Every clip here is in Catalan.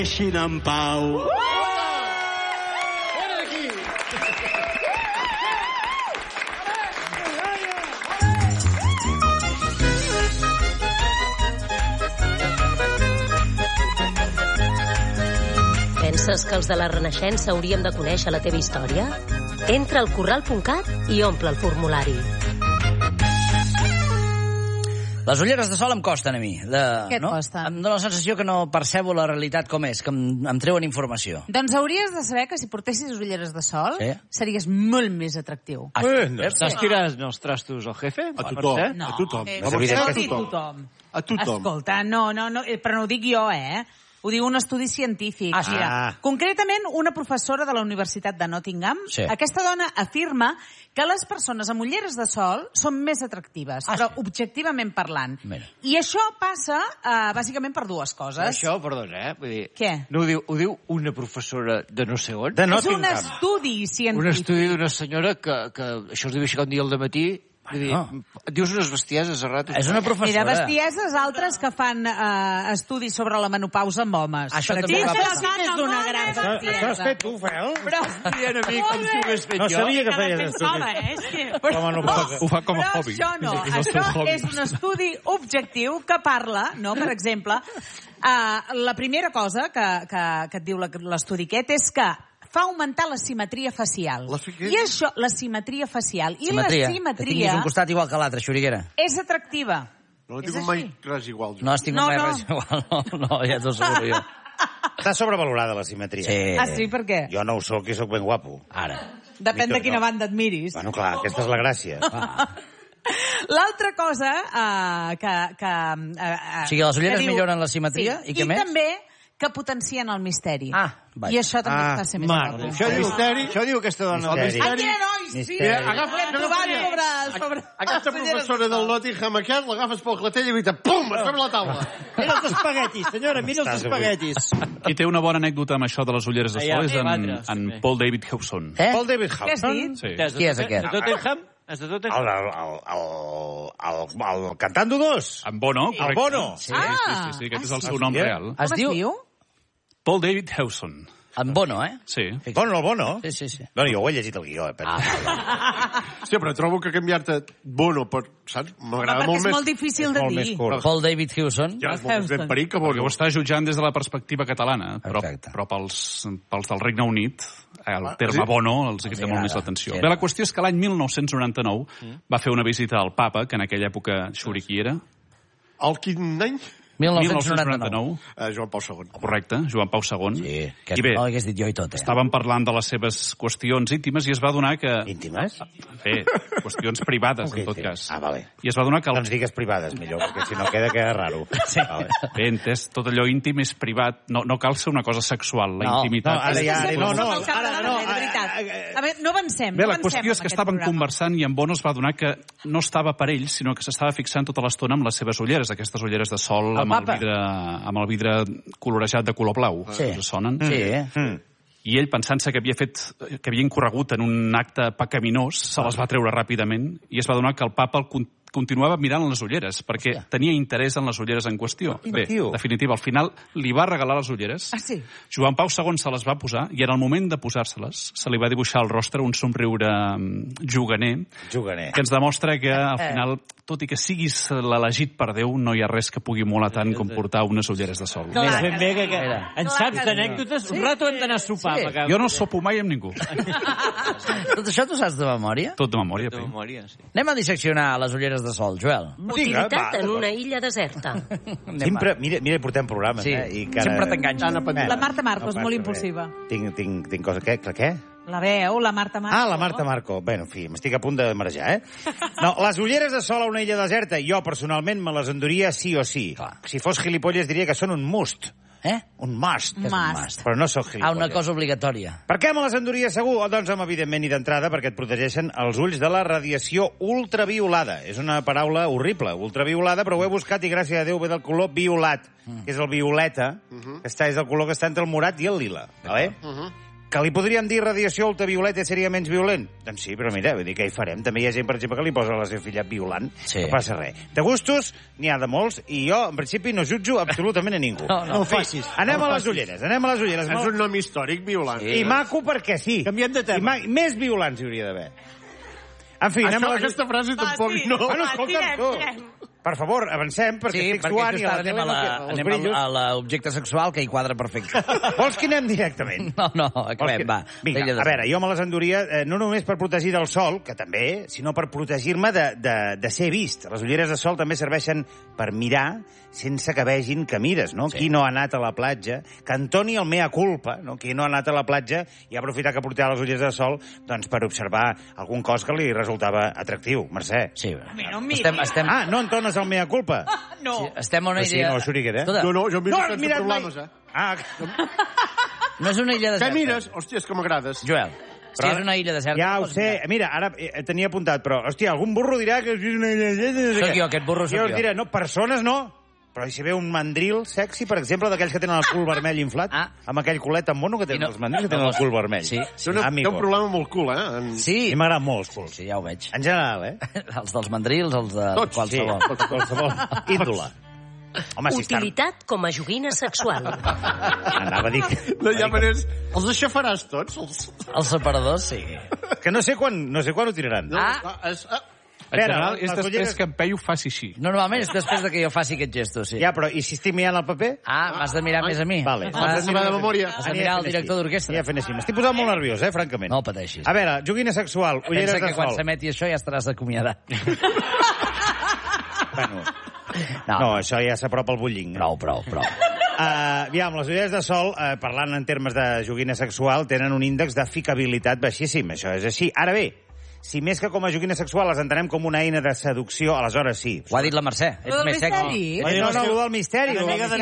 Deixin en pau. Penses que els de la Renaixença hauríem de conèixer la teva història? Entra al corral.cat i omple el formulari. Les ulleres de sol em costen a mi. Què et costen? Em dóna la sensació que no percebo la realitat com és, que em treuen informació. Doncs hauries de saber que si portessis ulleres de sol series molt més atractiu. Estàs tirant els trastos al jefe? A tothom. No, A tothom. tothom. A tothom. Escolta, no, però no ho dic jo, Ho diu un estudi científic. Mira, concretament, una professora de la Universitat de Nottingham, aquesta dona afirma que les persones amb ulleres de sol són més atractives, però objectivament parlant. I això passa bàsicament per dues coses. Això, perdona, vull dir... Què? No ho diu una professora de no sé on? És un estudi científic. Un estudi d'una senyora que això es diu aixecar un dia al dematí. Vull dir, dius unes bestieses a ratos. És una professora. Mira, bestieses altres que fan estudis sobre la menopausa amb homes. Això també va passar. És d'una gran bestiesa. Això has fet tu, Fel? Però... Dient a mi com si ho hagués fet No jo. sabia que feies estudis. Ho fa com a hobby. Això no. Això és un estudi objectiu que parla, no? Per exemple, la primera cosa que et diu l'estudi aquest és que fa augmentar la simetria facial. I això, la simetria facial. I la simetria... Que tinguis un costat igual que l'altre, xuriguera. És atractiva. No tinc mai res igual. No has tingut mai res igual. No, ja t'ho asseguro jo. Està sobrevalorada la simetria. Sí, per què? Jo no ho soc i soc ben guapo. Ara. Depèn de quina banda et miris. Bueno, clar, aquesta és la gràcia. L'altra cosa que... O sigui, les ulleres milloren la simetria i què més? I també que potencien el misteri. Vaja. I això també et fa ser més guapo. Això diu aquesta dona. Ai, mira, nois, sí! Hem trobat sobre... Aquesta professora del Nottingham aquest l'agafes pel clatell i grita pum, a sobre la taula. Mira els espaguetis, senyora, mira els espaguetis. Qui té una bona anècdota amb això de les ulleres de sol és en Paul David Hewson. Paul David Què has dit? Sí. Qui és aquest? De Tottenham? El cantant d'U2. En Bono, correcte. El Bono. Sí, aquest és el seu nom real. Com es diu? Paul David Hewson. En Bono, Sí. Bono, el Bono? Sí. Bueno, jo ho he llegit el guió, Sí, però trobo que canviar-te Bono per... Saps? M'agrada molt més. Perquè és molt difícil de dir. Paul David Hewson. Ja és molt ben peric que Perquè Bono. ho està jutjant des de la perspectiva catalana, però pels del Regne Unit el terme Bono els crida molt més l'atenció. Bé, la qüestió és que l'any 1999 va fer una visita al papa, que en aquella època Xuri qui era? El quin any? 1999. Joan Pau II. Correcte, Joan Pau II. Sí, que I bé, no l'hagués dit jo i tot, estàvem parlant de les seves qüestions íntimes i es va donar que... Íntimes? Bé, qüestions privades, en tot cas. Vale. I es va donar que... Doncs digues privades, millor, perquè si no queda raro. Sí. Vale. Bé, entès, tot allò íntim és privat. No cal ser una cosa sexual, la intimitat. A veure, no avancem. Bé, la qüestió és que estaven conversant i en Bono es va donar que no estava per ell, sinó que s'estava fixant tota l'estona amb les seves ulleres, aquestes ulleres de sol amb el vidre colorejat de color blau. Us sonen? Sí. I ell, pensant-se que havia incorregut en un acte pecaminós, se les va treure ràpidament i es va donar que el papa continuava mirant les ulleres, perquè tenia interès en les ulleres en qüestió. Bé, definitiva, al final li va regalar les ulleres. Joan Pau II se les va posar i en el moment de posar-se-les se li va dibuixar al rostre un somriure juganer, que ens demostra que al final, tot i que siguis l'elegit per Déu, no hi ha res que pugui molar tant com portar unes ulleres de sol. Ben bé que en saps d'anècdotes, un rato hem d'anar a sopar. Jo no sopo mai amb ningú. Tot això tu saps de memòria? Tot de memòria, sí. Anem a disseccionar les ulleres de sol, Joel. Utilitat en una illa deserta. Sempre, mira, portem programes, i sempre t'enganxen. La Marta Marcos, molt impulsiva. Tinc cosa... Què? La veu, la Marta Marco. La Marta Marco. Bé, en fi, m'estic a punt de marejar, No, les ulleres de sol a una illa deserta, jo personalment me les enduria sí o sí. Si fos gilipolles diria que són un must. Un must. Però no sóc gilipolles. Una cosa obligatòria. Per què me les enduria segur? Doncs, evidentment, i d'entrada, perquè et protegeixen els ulls de la radiació ultraviolada. És una paraula horrible, ultraviolada, però ho he buscat i, gràcies a Déu, ve del color violat, que és el violeta, que és el color que està entre el morat i el lila. Que li podríem dir radiació ultravioleta seria menys violent? Doncs sí, però mira, vull dir que hi farem. També hi ha gent, per exemple, que li posa a la seva filla violant. No passa res. De gustos, n'hi ha de molts, i jo, en principi, no jutjo absolutament a ningú. No ho facis. Anem a les ulleres. És un nom històric, violant. I maco perquè sí. Canviem de tema. I més violants hi hauria d'haver. En fi, anem a les... Aquesta frase tampoc no. Bueno, escolta'm, tu. Per favor, avancem, perquè estic suant i a la tele anem a l'objecte sexual, que hi quadra perfecte. Vols que anem directament? No, acabem, va. Vinga, a veure, jo me les enduria no només per protegir del sol, que també, sinó per protegir-me de ser vist. Les ulleres de sol també serveixen per mirar sense que vegin que mires, no? Qui no ha anat a la platja, que entoni el mea culpa, no? Qui no ha anat a la platja i ha aprofitat que portava les ulleres de sol doncs per observar algun cos que li resultava atractiu. Mercè. Sí. Ah, no entones el mea culpa? No. Sí, estem a una illa... Sí, no, Xuriguera. No, jo miro sense problemes, Ah, no és una illa deserta. Què mires? Hòstia, és que m'agrades. Joel, si és una illa deserta... Ja ho sé. Mira, ara tenia apuntat, però, hòstia, algun burro dirà que és una illa deserta. Soc jo, aquest burro soc jo. Jo diré, no, persones no. Però si ve un mandril sexy, per exemple, d'aquells que tenen el cul vermell inflat, amb aquell culet tan mono que tenen els mandrils que tenen el cul vermell. Sí. Té un problema amb el cul, Sí. I m'agraden molt els culs. Sí, ja ho veig. En general, Els dels mandrils, els de qualsevol. Sí, qualsevol índole. Home, Utilitat com a joguina sexual. Anava a dir que... No hi ha maneres... Els aixafaràs tots? Els separadors, sí. Que no sé quan ho tiraran. En general, és després que en Peyu faci així. Normalment és després que jo faci aquest gesto, sí. Ja, però i si estic mirant el paper? M'has de mirar més a mi. Vale. Has de mirar de memòria. Has de mirar el director d'orquestra. Ja fent així. M'estic posant molt nerviós, francament. No pateixis. A veure, joguina sexual, ulleres de sol. Pensa que quan s'emeti això ja estaràs acomiadat. Bueno, no, això ja s'apropa al bullying. Prou. Aviam, les ulleres de sol, parlant en termes de joguina sexual, tenen un índex de ficabilitat baixíssim. Això és així. Ara bé, si més que com a joguina sexual les entenem com una eina de seducció, aleshores sí. Ho ha dit la Mercè. Ets més sexy. No, el del misteri.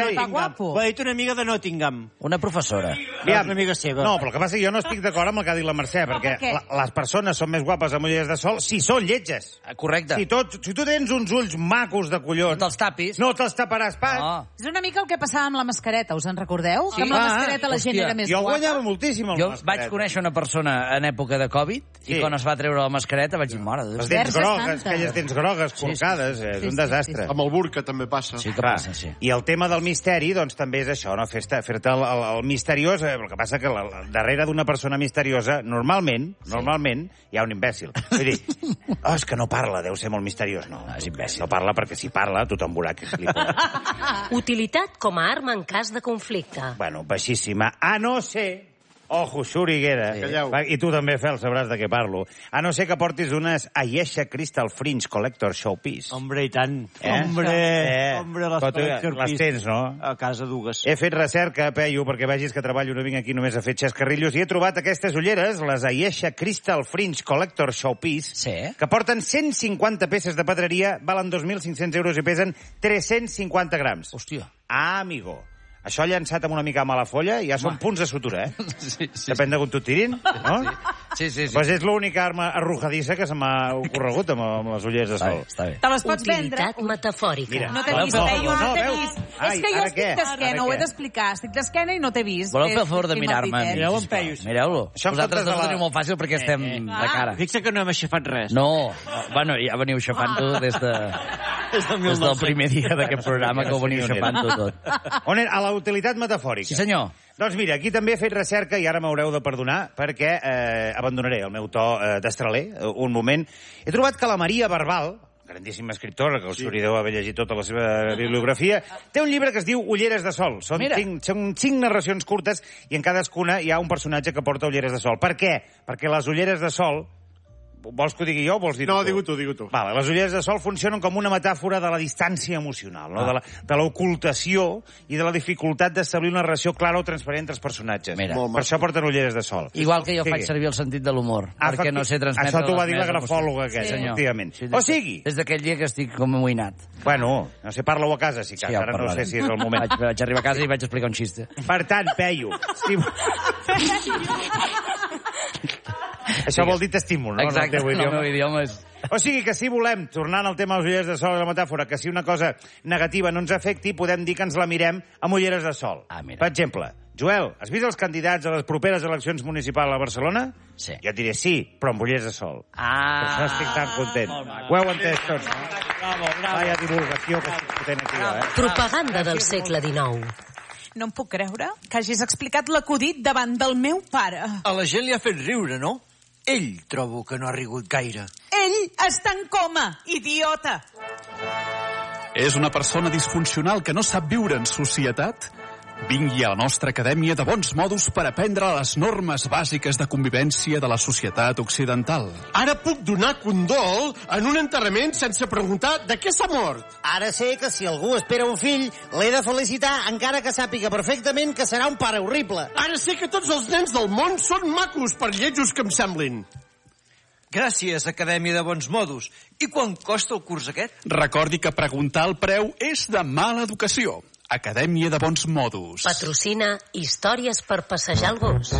Ho ha dit una amiga de Nottingham. Una professora. Aviam, una amiga seva. No, però el que passa és que jo no estic d'acord amb el que ha dit la Mercè, perquè les persones són més guapes amb ulleres de sol si són lletges. Correcte. Si tu tens uns ulls macos de collons... No te'ls tapis. No te'ls taparàs pas. És una mica el que passava amb la mascareta, us en recordeu? Que amb la mascareta la gent era més guapa. Jo guanyava moltíssim amb la mascareta. Jo vaig conèixer una persona en època de Covid i quan es va treure la mascareta vaig dir, mare de Déu. Les dents grogues, aquelles dents grogues, corcades, és un desastre. Amb el burca també passa. Sí que passa, sí. I el tema del misteri, doncs, també és això, no? Fer-te el misteriós. El que passa que darrere d'una persona misteriosa, normalment, hi ha un imbècil. Vull dir, és que no parla, deu ser molt misteriós. No, és imbècil. No parla perquè si parla tothom veurà que és gilipolles. Utilitat com a arma en cas de conflicte. Bueno, baixíssima. A no ser... Ojo, Xuriguera. I tu també, Fel, sabràs de què parlo. A no ser que portis unes Ayesha Crystal Fringe Collector Showpiece. Hombre, i tant. Hombre, les Collector Piece. Les tens, no? A casa dues. He fet recerca, Peyu, perquè vegis que treballo, no vinc aquí només a fer xascarrillos, i he trobat aquestes ulleres, les Ayesha Crystal Fringe Collector Showpiece, que porten 150 peces de pedreria, valen 2.500 euros i pesen 350 grams. Hòstia. Ah, amigo. Això llançat amb una mica de mala folla ja són punts de sutura, Sí. Depèn de com t'ho tirin, no? Sí. Pues és l'única arma arrojadissa que se m'ha ocorregut amb les ulleres de sol. Està bé. Te les pots vendre. Utilitat metafòrica. Mira. No t'he vist, no t'he vist. És que jo estic d'esquena, ho he d'explicar. Estic d'esquena i no t'he vist. Voleu fer el favor de mirar-me? Mireu-lo. Vosaltres no ho teniu molt fàcil perquè estem de cara. Fixa que no hem aixafat res. No. Bueno, ja veniu aixafant-ho des del primer dia d'aquest programa que ho veniu aixafant-ho tot. On era? A la utilitat metafòrica. Sí, senyor. Doncs mira, aquí també he fet recerca i ara m'haureu de perdonar perquè abandonaré el meu to d'estraler un moment. He trobat que la Maria Barbal, grandíssima escriptora, que el Xuri deu haver llegit tota la seva bibliografia, té un llibre que es diu Ulleres de sol. Són 5 narracions curtes i en cadascuna hi ha un personatge que porta ulleres de sol. Per què? Perquè les ulleres de sol... Vols que ho digui jo o vols dir-ho tu? No, digue-ho tu. Vale, les ulleres de sol funcionen com una metàfora de la distància emocional, no? De l'ocultació i de la dificultat d'establir una relació clara o transparent entre els personatges. Mira. Per això porten ulleres de sol. Igual que jo faig servir el sentit de l'humor, perquè no sé transmetre... Això t'ho va dir la meves grafòloga emocions. aquesta, efectivament. Sí, O sigui... Des d'aquell dia que estic com amoïnat. Bueno, no sé, parla-ho a casa, si cas. Ara no sé si és el moment. Vaig arribar a casa i vaig explicar un xiste. Per tant, Peyu... Això vol dir t'estímul, no? Exacte, el meu idioma és... O sigui que si volem, tornant al tema de les ulleres de sol i la metàfora, que si una cosa negativa no ens afecti, podem dir que ens la mirem amb ulleres de sol. Ah, mira. Per exemple, Joel, has vist els candidats a les properes eleccions municipals a Barcelona? Sí. Jo et diré sí, però amb ulleres de sol. Per això estic tan content. Ho heu entès tots, no? Bravo. Vaya divulgació que estic fotent aquí, Propaganda del segle XIX. No em puc creure que hagis explicat l'acudit davant del meu pare. A la gent li ha fet riure, no? Ell trobo que no ha rigut gaire. Ell està en coma, idiota! És una persona disfuncional que no sap viure en societat? Vingui a la nostra acadèmia de bons modos per aprendre les normes bàsiques de convivència de la societat occidental. Ara puc donar condol en un enterrament sense preguntar de què s'ha mort. Ara sé que si algú espera un fill, l'he de felicitar, encara que sàpiga perfectament que serà un pare horrible. Ara sé que tots els nens del món són macos, per lletjos que em semblin. Gràcies, Acadèmia de Bons Modos. I quan costa el curs aquest? Recordi que preguntar el preu és de mala educació. Acadèmia de Bons Modos. Patrocina Històries per passejar el gos.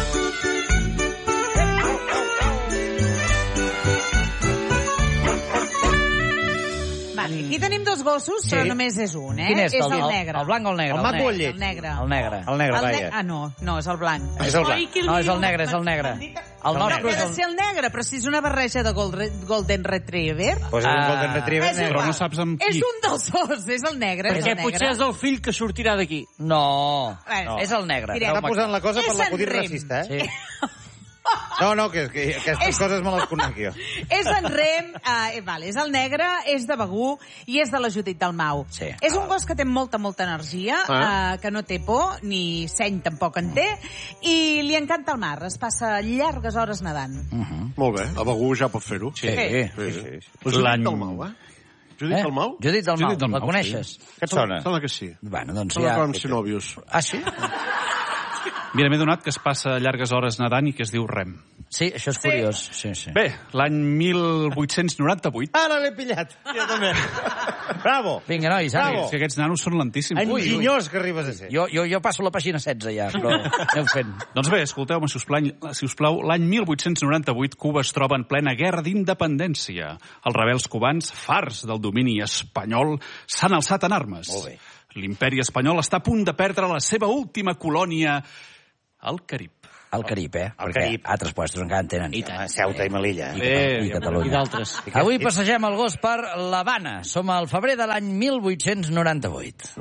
Vale, aquí tenim dos gossos, però només és un, eh? Quin és? el negre. El blanc o el negre? El maco o el lleig? El negre. El negre. El negre, vaja. No, és el blanc. És el blanc. No, és el negre, és el negre. El No, nostre ha és de el... ser el negre, però si és una barreja de Golden Retriever... Pues és un Golden Retriever És negre. Però no saps amb És qui. un dels dos, és el negre. és Perquè el negre. potser és el fill que sortirà d'aquí. No, Bueno, és el negre. direm- Està posant la cosa per És l'acudit en Rem. racista, eh? Sí. No, que aquestes coses me les conec jo. És en Rem, vale, és el negre, és de Begur i és de la Judit Dalmau. Sí. És un gos que té molta energia, que no té por, ni seny tampoc en té, i li encanta el mar, es passa llargues hores nedant. Molt bé, a Begur ja pot fer-ho. Sí. Judit Dalmau, eh? Judit Dalmau? Judit Dalmau, Judit Dalmau, la coneixes? Què et sona? Sembla que sí. Bueno, doncs Sembla ja... que vam ser nòvios. Ah, sí? Mira, m'he donat que es passa llargues hores nedant i que es diu rem. Sí, això és curiós. Sí. Bé, l'any 1898... Ara l'he pillat. Jo també. Bravo. Vinga, nois, Bravo. Si aquests nanos són lentíssims. Enginyós que arribes a ser. Jo passo la pàgina 16 ja, però aneu fent. Doncs bé, escolteu-me, si us plau, l'any 1898 Cuba es troba en plena guerra d'independència. Els rebels cubans, farts del domini espanyol, s'han alçat en armes. Molt bé. L'imperi espanyol està a punt de perdre la seva última colònia al Carib. Al Carib, eh? Al Perquè Carib. altres puestos encara en tenen. Ceuta i Melilla. I Catalunya. I d'altres. Avui passegem el gos per l'Havana. Som al febrer de l'any 1898.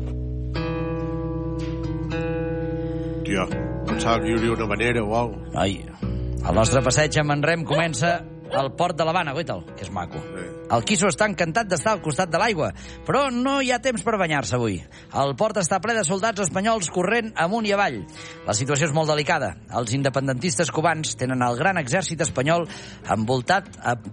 Tia, pensava que hi hauria una manera o alguna cosa. Ai, el nostre passeig amb en Rem comença al port de l'Havana, guaita'l, que és maco. El Quiso està encantat d'estar al costat de l'aigua, però no hi ha temps per banyar-se avui. El port està ple de soldats espanyols corrent amunt i avall. La situació és molt delicada. Els independentistes cubans tenen el gran exèrcit espanyol envoltat...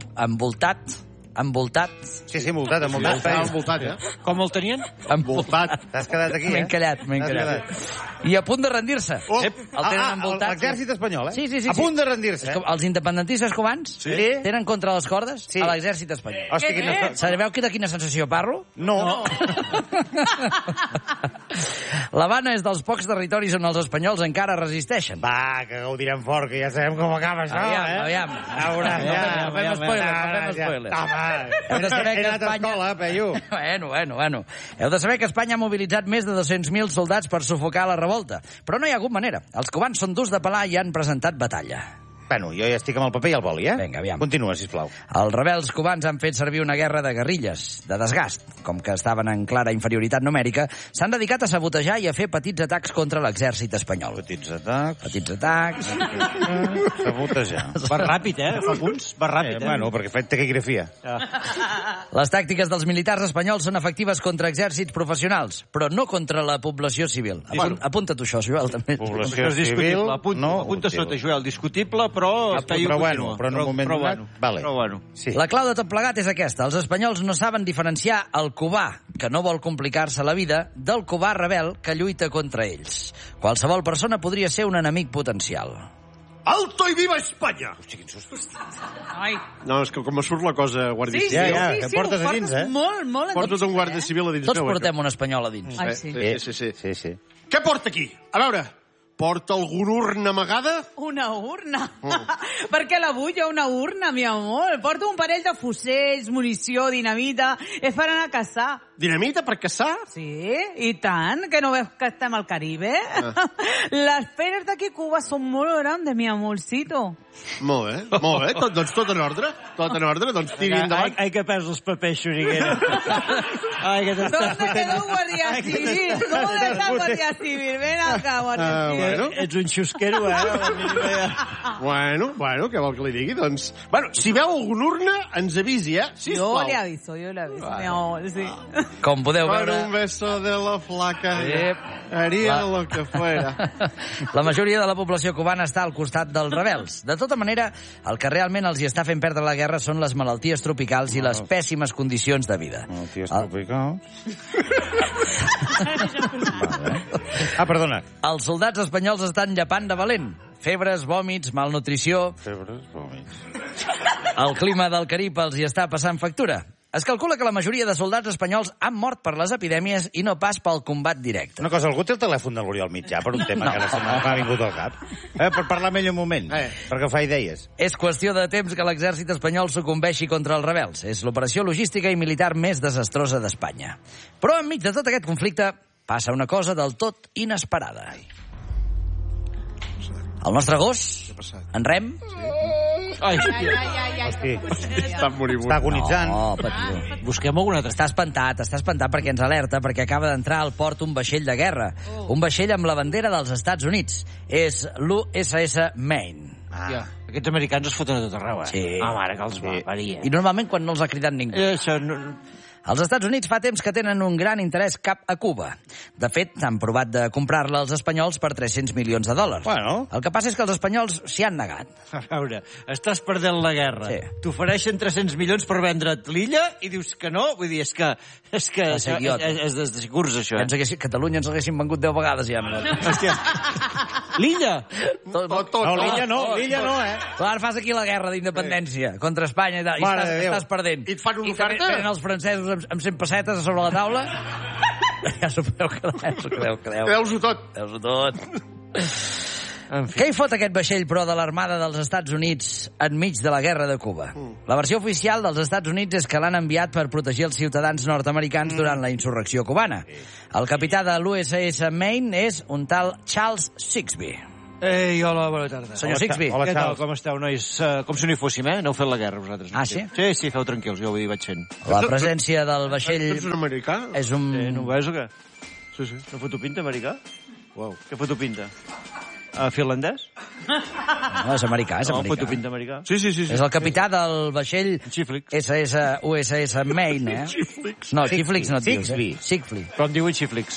Sí, envoltat. Està envoltat, eh? Com el tenien? Envoltat. T'has quedat aquí, M'he eh? encallat. I a punt de rendir-se. Oh. El tenen envoltat. L'exèrcit espanyol, eh? Sí. A punt de rendir-se, eh? Els independentistes cubans tenen contra les cordes Sí. a l'exèrcit espanyol. Hòstia, quina... Sabeu de quina sensació parlo? No. L'Havana és dels pocs territoris on els espanyols encara resisteixen. Va, que gaudirem fort, que ja sabem com acaba això, Aviam. Ja veuràs, ja. No fem spoilers. Home, Heu de saber que he anat a Espanya... escola, Peyu. Bueno. Heu de saber que Espanya ha mobilitzat més de 200.000 soldats per sufocar la revolta. Però no hi ha hagut manera. Els cubans són durs de pelar i han presentat batalla. Bueno, jo ja estic amb el paper i el boli, eh? Vinga, aviam. Continua, sisplau. Els rebels cubans han fet servir una guerra de guerrilles, de desgast. Com que estaven en clara inferioritat numèrica, s'han dedicat a sabotejar i a fer petits atacs contra l'exèrcit espanyol. Petits atacs. Sabotejar. Va ràpid, eh? Fa punts. Va ràpid, Bueno, perquè he fet taquigrafia. Les tàctiques dels militars espanyols són efectives contra exèrcits professionals, però no contra la població civil. Apunta-t'ho això, Joel, també. Població És discutible. Apunta sota, Joel. Discutible, però... Però bueno, en un moment donat... Vale. Però bueno. Sí. La clau de tot plegat és aquesta. Els espanyols no saben diferenciar el cubà, que no vol complicar-se la vida, del cubà rebel que lluita contra ells. Qualsevol persona podria ser un enemic potencial. Alto i viva Espanya! Hosti, quin susto. Ai. No, és que com me surt la cosa guàrdia Sí, civil... que portes a dins, eh? Molt Portes un guàrdia civil a dins Tots meu, portem un espanyol a dins. Ai, sí. Sí. Què porta aquí? A veure, porta alguna urna amagada? Una urna? Perquè la vull jo una urna, mi amor. Porto un parell de fusells, munició, dinamita. És per anar a caçar. Dinamita per caçar? Sí, i tant, que no veus que estem al Caribe? Les peres d'aquí Cuba són molt grandes, mi amorcito. Molt bé. Doncs tot en ordre. Doncs tiri endavant. Ai, que perds els papers, xuriguera. Ai, que t'estàs ¿Dónde quedó Guardia Civil? ¿Dónde está Guardia Civil? Ven acá, Guardia Civil. Ets un xusquero, Bueno, què vol que li digui? Doncs, si veu algun urna, ens avisi, sisplau. Yo le aviso, mi amor, sí. Com podeu Con veure... un beso de la flaca haría lo que fuera. La majoria de la població cubana està al costat dels rebels. De tota manera, el que realment els hi està fent perdre la guerra són les malalties tropicals i les pèssimes condicions de vida. Malalties tropicals? Perdona. Els soldats espanyols estan llepant de valent. Febres, vòmits, malnutrició... El clima del Carib els hi està passant factura. Es calcula que la majoria de soldats espanyols han mort per les epidèmies i no pas pel combat directe. Una cosa, algú té el telèfon de l'Oriol Mitjà per un tema que ara m'ha vingut al cap? Per parlar amb ell un moment, perquè fa idees. És qüestió de temps que l'exèrcit espanyol sucumbeixi contra els rebels. És l'operació logística i militar més desastrosa d'Espanya. Però enmig de tot aquest conflicte passa una cosa del tot inesperada. El nostre gos, en Rem... Ai, Està moribund. Està agonitzant. No, patiu. busquem alguna altra. Està espantat perquè ens alerta, perquè acaba d'entrar al port un vaixell de guerra. Un vaixell amb la bandera dels Estats Units. És l'USS Maine. Ja. Aquests americans es foten a tot arreu, Sí. Mare que els va parir. I normalment quan no els ha cridat ningú. Això no... Els Estats Units fa temps que tenen un gran interès cap a Cuba. De fet, han provat de comprar-la als espanyols per 300 milions de dòlars. Bueno. El que passa és que els espanyols s'hi han negat. A veure, estàs perdent la guerra. Sí. T'ofereixen 300 milions per vendre't l'illa i dius que no? Vull dir, és de curs, això. Pensa que si Catalunya ens haguessin vengut 10 vegades ja. Hòstia. L'illa? No, l'illa no, Tu ara fas aquí la guerra d'independència contra Espanya i tal, i estàs perdent. I et fan una I també oferta? venen els francesos amb 100 pessetes a sobre la taula. Ja s'ho podeu creure. Creus-ho tot. Creus-ho tot. En fi. Què hi fot aquest vaixell, però, de l'Armada dels Estats Units enmig de la guerra de Cuba? La versió oficial dels Estats Units és que l'han enviat per protegir els ciutadans nord-americans durant la insurrecció cubana. El capità de l'USS Maine és un tal Charles Sigsbee. Ei, hola, bona tarda. Senyor Sigsbee. Hola, Què tal, Charles. com esteu, nois? Com si no hi fóssim, N'heu fet la guerra, vosaltres. Ah, sí? Sí, feu tranquils, jo vull dir, vaig fent. La presència del vaixell Ets un americà? és un... No ho veus o què? Sí. No foto pinta, americà? Uau. Què foto pinta? Finlandès? No, és americà, és No, americà. foto pinta americà. Sí. És el capità del vaixell Xiflix. USS Maine, No, Xiflix no et dius, Sigsbee. Sigsbee. Però em diuen xiflix.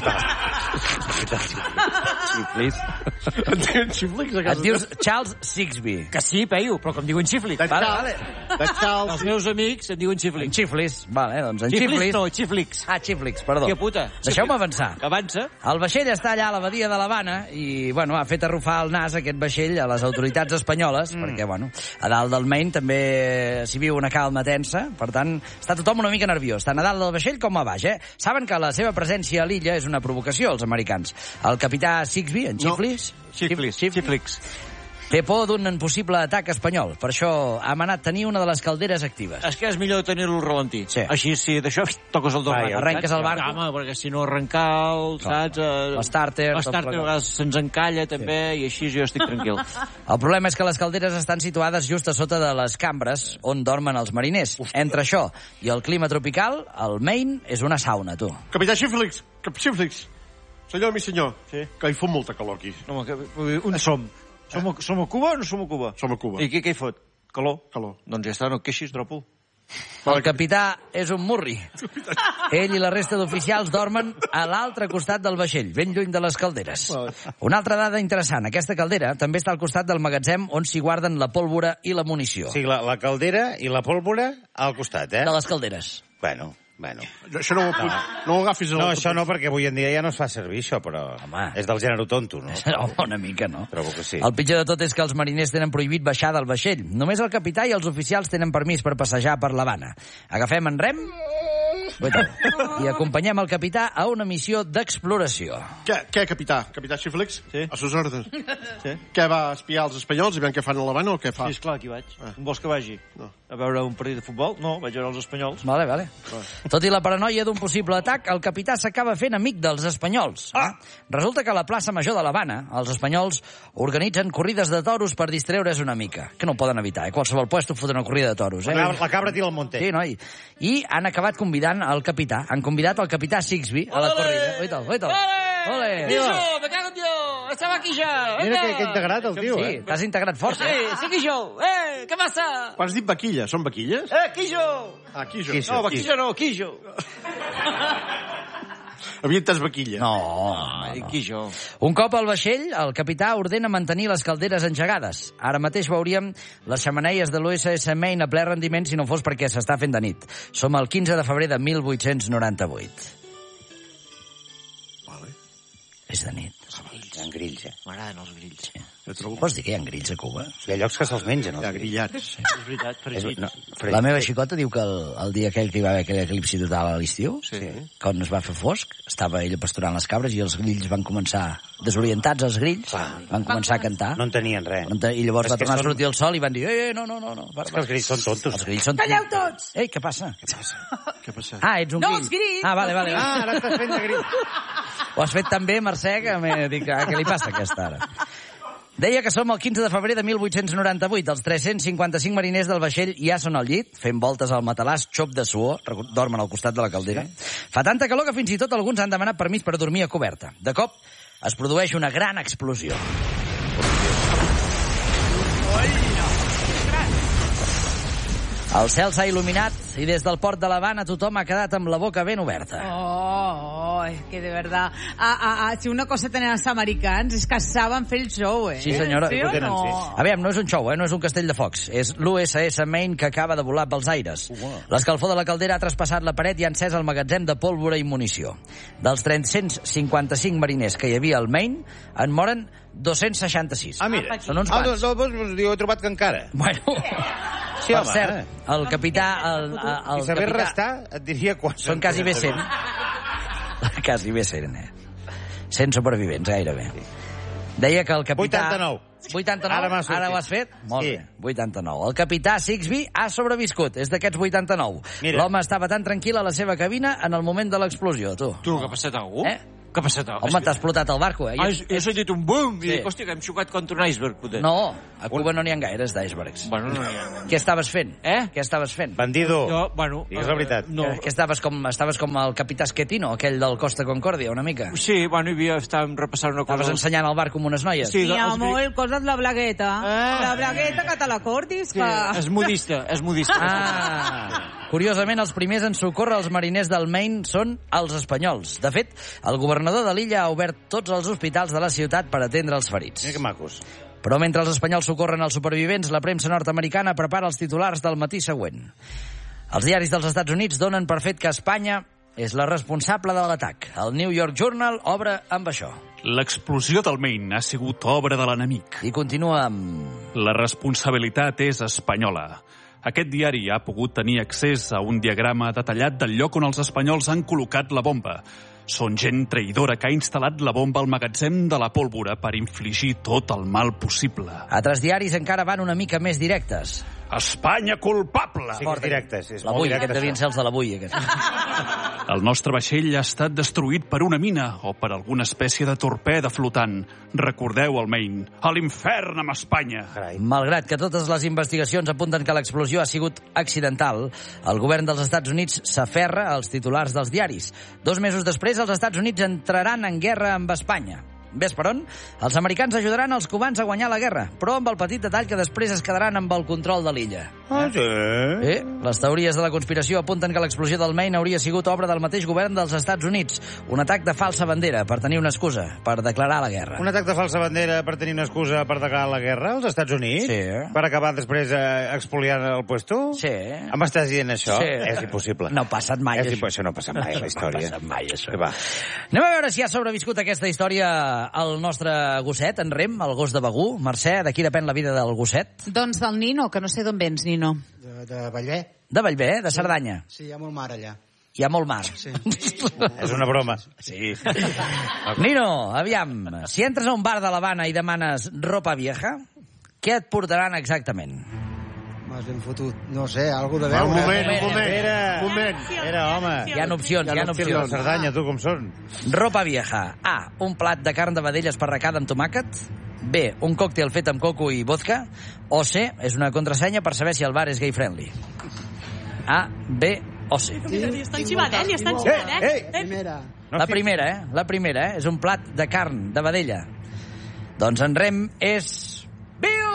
Xiflix. Et diuen xiflix a Et casa dius Charles Sigsbee. Que sí, peio, però que em diuen xiflix. Vale. de Charles. Els meus amics em diuen xiflix. Xiflis, vale, doncs en Xiflix Xiflis... no, xiflix. Ah, Xiflix, perdó. Que puta. Deixeu-me avançar. Avança. El vaixell està allà a la badia de l'Havana i, bueno, ha fet arrufar el nas aquest vaixell a les autoritats espanyoles, perquè, bueno, a dalt del Maine també s'hi viu una calma tensa, per tant, està tothom una mica nerviós, tant a dalt del vaixell com a baix, Saben que la seva presència a l'illa és una provocació, els americans. El capità Sigsbee, en Xiflis... Xiflix. Té por d'un possible atac espanyol. Per això ha manat tenir una de les calderes actives. És que és millor tenir-lo al ralentí. Sí. Així, si d'això toques el doble. Arrenques el barco. Home, perquè si no arrencar el, saps? L'estàrter. L'estàrter a vegades se'ns encalla, també, i així jo estic tranquil. El problema és que les calderes estan situades just a sota de les cambres on dormen els mariners. Entre això i el clima tropical, el Maine és una sauna, tu. Capità Xiflix. Senyor, mi senyor. Sí. Que hi fot molta calor aquí. No, on som? Som a Cuba o no som a Cuba? Som a Cuba. I què hi fot? Calor? Calor. Doncs ja està, no et queixis, dropo. El capità és un murri. Ell i la resta d'oficials dormen a l'altre costat del vaixell, ben lluny de les calderes. Una altra dada interessant, aquesta caldera també està al costat del magatzem on s'hi guarden la pólvora i la munició. O sigui, la caldera i la pólvora al costat, De les calderes. Bueno. Això no ho agafis... No, això no, perquè avui en dia ja no es fa servir, això, però... Home. És del gènere tonto, no? Home, una mica, no? Trobo que sí. El pitjor de tot és que els mariners tenen prohibit baixar del vaixell. Només el capità i els oficials tenen permís per passejar per l'Havana. Agafem en Rem? I acompanyem el capità a una missió d'exploració. Què, capità? Capità Xiflix? Sí. A sus ordres. Sí. Què, va espiar els espanyols i veure què fan a l'Havana o què fa? Sí, esclar, aquí vaig. Vols que vagi? No. A veure un partit de futbol? No, vaig veure els espanyols. Vale. Tot i la paranoia d'un possible atac, el capità s'acaba fent amic dels espanyols. Resulta que a la plaça Major de l'Havana, els espanyols organitzen corrides de toros per distreure's una mica, que no ho poden evitar, Qualsevol puesto fot una corrida de toros, La cabra tira el monte. Sí, noi. I han acabat convidant el capità. Han convidat el capità Sixby a la corrida. Oita. Ole! Quillo, me cago en Dios! Estaba aquí ja! Mira que integrat el tio, Sí, t'has integrat força. Sí, Quillo! ¿Qué pasa? Quan has dit vaquilla? Són vaquilles? Quillo! Quillo. No, vaquilla no, Quillo. Havia entès vaquilla. No. Quillo. Un cop al vaixell, el capità ordena mantenir les calderes engegades. Ara mateix veuríem les xemeneies de l'USS Maine a ple rendiment si no fos perquè s'està fent de nit. Som el 15 de febrer de 1898. És de nit. Hi ha grills, M'agraden els grills. Pots dir que hi ha grills a Cuba? Hi ha llocs que se'ls mengen. Hi ha grillats. És veritat, fregits. La meva xicota diu que el dia aquell que hi va haver aquell eclipsi total a l'estiu, quan es va fer fosc, estava ella pasturant les cabres i els grills van començar, desorientats els grills, van començar a cantar. No en tenien res. I llavors va tornar a sortir el sol i van dir no. És que els grills són tontos. Els grills són... Calleu tots! Ei, què passa? Què passa? Ets un No, grill. els grills! Vale. Ara estàs fent de grill. Ho has fet tan bé, Mercè, que m'he dit, què li passa a aquesta hora? Deia que som el 15 de febrer de 1898. Els 355 mariners del vaixell ja són al llit, fent voltes al matalàs, xop de suor, dormen al costat de la caldera. Fa tanta calor que fins i tot alguns han demanat permís per dormir a coberta. De cop, es produeix una gran explosió. El cel s'ha il·luminat i des del port de l'Havana tothom ha quedat amb la boca ben oberta. Es que de verdad, si una cosa tenen els americans és que saben fer el show, Sí, senyora. Sí o no? A veure, no és un show, no és un castell de focs. És l'USS Maine que acaba de volar pels aires. L'escalfor de la caldera ha traspassat la paret i ha encès el magatzem de pólvora i munició. Dels 355 mariners que hi havia al Maine, en moren 266. Mira. Són uns quants. He trobat que encara. Bueno... Sí, per cert, el capità... Si sabés restar, et diria quants. Són quasi bé 100. Quasi bé 100, 100 supervivents, gairebé. Deia que el capità... 89. Ara ho has fet? Molt bé, 89. El capità Sixby ha sobreviscut, és d'aquests 89. L'home estava tan tranquil a la seva cabina en el moment de l'explosió, tu. Tu, que ha passat algú? Què ha passat? Home, t'ha explotat el barco, He sentit un boom i dic, hòstia, que hem xocat contra un iceberg, poder. No, a Cuba no n'hi ha gaires d'icebergs. Bueno, no n'hi ha. Què estaves fent? Què estaves fent? Bandido. Jo, bueno... Digues la veritat. No. Que estaves com el capità Schettino, aquell del Costa Concordia, una mica. Sí, bueno, estàvem repassant una cosa... Estaves ensenyant el barco amb unes noies. Sí, Mi amor, coses la blagueta. La blagueta que te la cortis, que... És modista. Curiosament, els primers en socórrer els mariners del Maine són els espanyols. De fet, el governador de l'illa ha obert tots els hospitals de la ciutat per atendre els ferits. Mira que macos. Però mentre els espanyols socorren els supervivents, la premsa nord-americana prepara els titulars del matí següent. Els diaris dels Estats Units donen per fet que Espanya és la responsable de l'atac. El New York Journal obre amb això. L'explosió del Maine ha sigut obra de l'enemic. I continua amb... La responsabilitat és espanyola. Aquest diari ha pogut tenir accés a un diagrama detallat del lloc on els espanyols han col·locat la bomba. Són gent traïdora que ha instal·lat la bomba al magatzem de la pólvora per infligir tot el mal possible. Altres diaris encara van una mica més directes. Espanya culpable! Sí, que és directes. L'avui, aquest devien ser els de l'avui, aquest. El nostre vaixell ha estat destruït per una mina o per alguna espècie de torpeda flotant. Recordeu el Maine, a l'infern amb Espanya. Malgrat que totes les investigacions apunten que l'explosió ha sigut accidental, el govern dels Estats Units s'aferra als titulars dels diaris. 2 mesos després, els Estats Units entraran en guerra amb Espanya. Ves per on? Els americans ajudaran els cubans a guanyar la guerra, però amb el petit detall que després es quedaran amb el control de l'illa. Sí. Les teories de la conspiració apunten que l'explosió del Maine hauria sigut obra del mateix govern dels Estats Units. Un atac de falsa bandera per tenir una excusa, per declarar la guerra. Un atac de falsa bandera per tenir una excusa per declarar la guerra als Estats Units? Sí. Per acabar després expoliant el puesto? Sí. M'estàs dient això? Sí. És impossible. No ha passat mai, això no ha passat mai a la història. No ha passat mai, això. Va. Anem a veure si ha sobreviscut aquesta història el nostre gosset, en Rem, el gos de Begú. Mercè, de qui depèn la vida del gosset? Doncs del Nino, que no sé d'on vens, Nino. De Bellver. De Bellver, de Cerdanya. Sí, hi ha molt mar allà. Hi ha molt mar. Sí. És una broma. Sí. Nino, aviam, si entres a un bar de l'Havana i demanes ropa vieja, què et portaran exactament? M'has ben fotut. No sé, algo de veure. Un moment. Era, home. Hi ha opcions. Cerdanya, tu com són? Ropa vieja. A, un plat de carn de vedella esparracada amb tomàquet. B, un còctel fet amb coco i vodka. O C, és una contrasenya per saber si el bar és gay friendly. A, B o C. Estan xivant, estan xivant, Primera. La primera, és un plat de carn de vedella. Doncs en Rem és... Viu!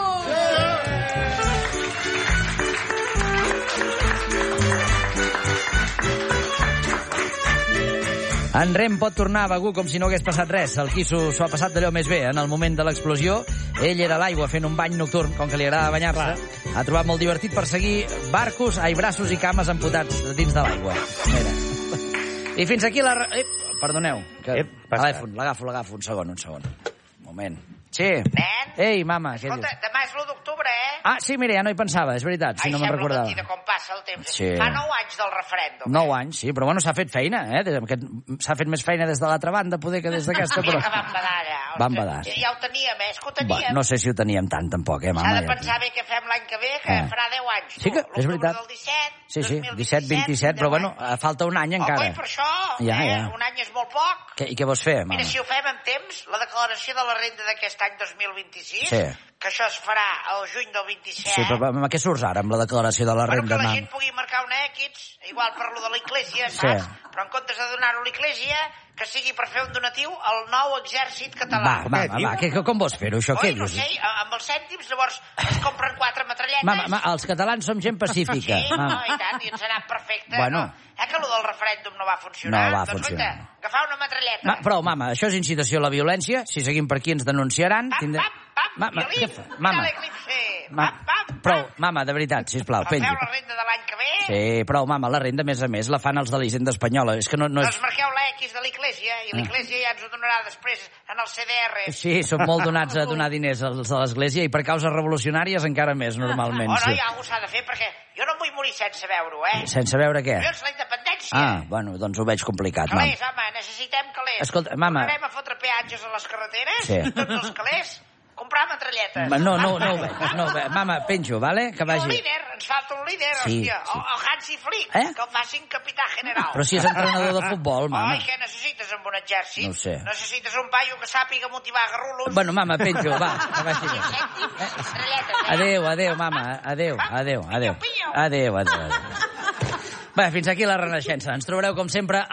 En Rem pot tornar a Begur com si no hagués passat res. El Quisso s'ho ha passat d'allò més bé. En el moment de l'explosió, ell era a l'aigua fent un bany nocturn, com que li agrada banyar-se. Ha trobat molt divertit perseguir braços i cames amputats dins de l'aigua. Mira. I fins aquí la... perdoneu. Telèfon, l'agafo. Un segon. Un moment. Sí. Nen? Ei, mama, què Escolta, dius? demà és l'1 d'octubre, eh? Ah, sí, mira, ja no hi pensava, és veritat, si no me'n recordava. Ai, sembla mentida com passa el temps. Sí. Fa 9 anys del referèndum. 9 anys, sí, però bueno, s'ha fet feina, s'ha fet més feina des de l'altra banda, poder que des d'aquesta, però... Mira que vam badar, allà. Vam badar. Ja ho teníem, és que ho teníem. No sé si ho teníem tant, tampoc, mama. S'ha de pensar bé què fem l'any que ve, que farà 10 anys. Sí que, és veritat. L'octubre del 17, Sí, 17, 27, però bueno, falta un any encara. Home, per això, Ja. un any és molt poc. I què vols fer, mama? Mira, si ho fem en temps, la declaració de la renda d'aquest any 2026, Sí. que això es farà al juny del 27... Sí, però amb què surts ara, amb la declaració de la renda, que la mama? gent pugui marcar un X, igual parlo de l'Iglésia, saps? Sí. Però en comptes de donar-ho a l'Iglésia, que sigui per fer un donatiu al nou exèrcit català. Va, com vols fer-ho, això? Què No dius? sé, amb els cèntims llavors es compren 4 metralletes. Mama, els catalans som gent pacífica. Sí, no, i tant, i ens ha anat perfecte. Bueno. No? Que allò del referèndum no va funcionar. No va doncs, funcionar. Doncs, agafar una metralleta. Però, mama, això és incitació a la violència. Si seguim per aquí ens denunciaran. Prou, mama, de veritat, sisplau, pengi. Feu la renda de l'any que ve? Sí, prou, mama, la renda, a més, la fan els de la Hisenda Espanyola. És que no és... Doncs marqueu la X de l'Iglésia, i l'Iglésia ja ens ho donarà després en el CDR. Sí, som molt donats a donar diners als de l'Església i per causes revolucionàries encara més, normalment. No, ja algú s'ha de fer, perquè jo no em vull morir sense veure-ho, Sense veure què? Collons, la independència. Bueno, doncs ho veig complicat, mama. Calés, home, necessitem calés. Escolta, mama... Tornarem a fotre peatges a les carreteres? Sí. Tots els calés? Comprar metralletes. No ho veig. Mama, penjo, vale? Que vagi. Un líder, ens falta un líder, Sí, hòstia. sí. El Hansi Flick, que el facin capità general. Però si és entrenador de futbol, mama. Què necessites amb un exèrcit? No ho sé. Necessites un paio que sàpiga motivar garrulos. Bueno, mama, penjo, va, que vagi bé. Adéu, mama, adéu. Bé, fins aquí la Renaixença. Ens trobareu, com sempre,